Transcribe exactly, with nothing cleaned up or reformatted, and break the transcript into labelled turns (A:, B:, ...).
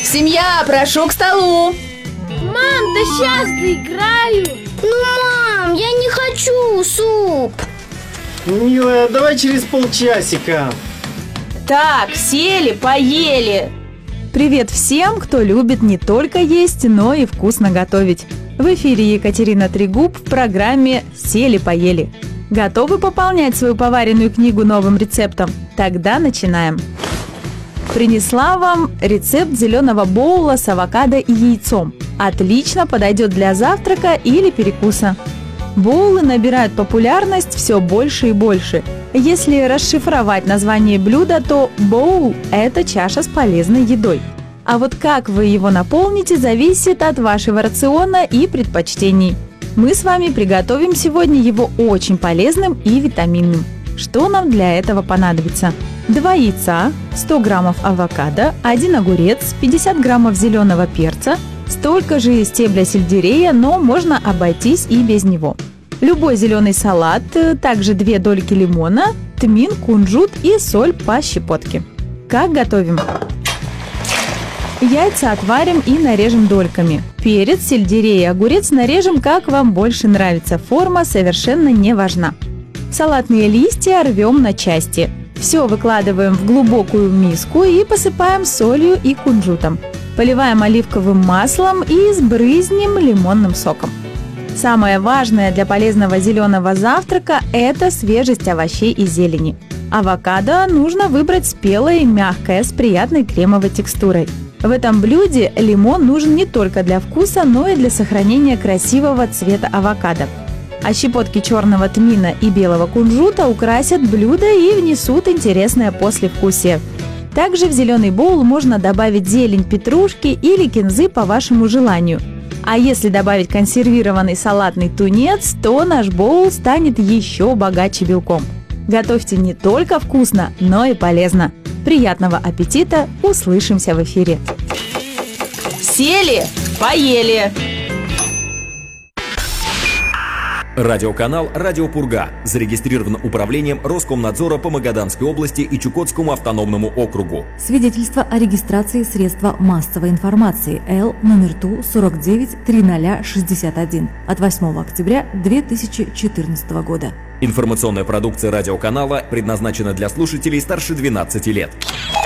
A: Семья, прошу к столу.
B: Мам, да сейчас доиграю.
C: Ну, мам, я не хочу суп.
D: Милая, давай через полчасика.
A: Так, сели, поели.
E: Привет всем, кто любит не только есть, но и вкусно готовить. В эфире Екатерина Трегуб в программе «Сели-поели». Готовы пополнять свою поваренную книгу новым рецептом? Тогда начинаем. Принесла вам рецепт зеленого боула с авокадо и яйцом. Отлично подойдет для завтрака или перекуса. Боулы набирают популярность все больше и больше. Если расшифровать название блюда, то боул – это чаша с полезной едой. А вот как вы его наполните, зависит от вашего рациона и предпочтений. Мы с вами приготовим сегодня его очень полезным и витаминным. Что нам для этого понадобится? два яйца, сто граммов авокадо, один огурец, пятьдесят граммов зеленого перца, столько же стебля сельдерея, но можно обойтись и без него. Любой зеленый салат, также две дольки лимона, тмин, кунжут и соль по щепотке. Как готовим? Яйца отварим и нарежем дольками. Перец, сельдерей и огурец нарежем, как вам больше нравится. Форма совершенно не важна. Салатные листья рвем на части. Все выкладываем в глубокую миску и посыпаем солью и кунжутом. Поливаем оливковым маслом и сбрызнем лимонным соком. Самое важное для полезного зеленого завтрака – это свежесть овощей и зелени. Авокадо нужно выбрать спелое и мягкое, с приятной кремовой текстурой. В этом блюде лимон нужен не только для вкуса, но и для сохранения красивого цвета авокадо. А щепотки черного тмина и белого кунжута украсят блюдо и внесут интересное послевкусие. Также в зеленый боул можно добавить зелень петрушки или кинзы по вашему желанию. А если добавить консервированный салатный тунец, то наш боул станет еще богаче белком. Готовьте не только вкусно, но и полезно. Приятного аппетита! Услышимся в эфире.
A: Сели, поели.
F: Радиоканал «Радио Пурга» зарегистрирован управлением Роскомнадзора по Магаданской области и Чукотскому автономному округу.
G: Свидетельство о регистрации средства массовой информации Л номер Ту сорок девять триста шестьдесят один от восьмого октября две тысячи четырнадцатого года.
F: Информационная продукция радиоканала предназначена для слушателей старше двенадцати лет.